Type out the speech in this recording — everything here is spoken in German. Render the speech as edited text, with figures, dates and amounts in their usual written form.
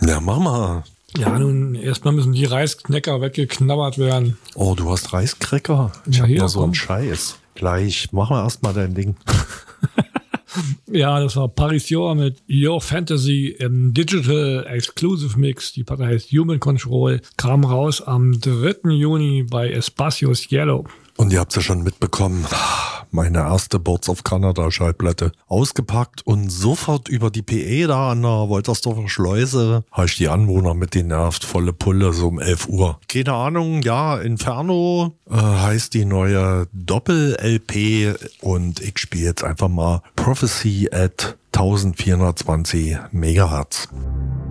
Ja, mach mal. Ja, nun, erstmal müssen die Reisknecker weggeknabbert werden. Oh, du hast Reiskräcker? Ich Ja, hab hier, nur so einen komm. Scheiß. Gleich, mach mal erstmal dein Ding. Ja, das war Parision mit Your Fantasy im Digital Exclusive Mix. Die Platte heißt Human Control. Kam raus am 3. Juni bei Espacios Yellow. Und ihr habt ja schon mitbekommen, meine erste Birds of Canada Schallplatte ausgepackt und sofort über die PE da an der Woltersdorfer Schleuse habe ich die Anwohner mit den nervt, volle Pulle, so um 11 Uhr. Keine Ahnung, ja, Inferno heißt die neue Doppel-LP und ich spiele jetzt einfach mal Prophecy at 1420 Megahertz.